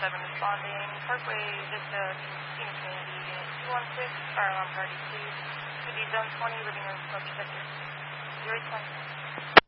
responding. Parkway Vista, Phoenix Community, Unit 216, fire alarm priority 2. PD Zone 20, living room smoke detector 020.